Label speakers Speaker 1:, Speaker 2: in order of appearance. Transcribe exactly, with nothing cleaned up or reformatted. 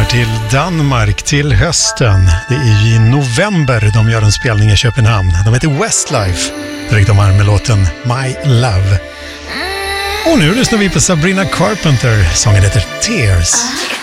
Speaker 1: till Danmark till hösten. Det är ju i november de gör en spelning i Köpenhamn. De heter Westlife. Direkt de här med låten My Love. Och nu lyssnar vi på Sabrina Carpenter. Sången heter Tears.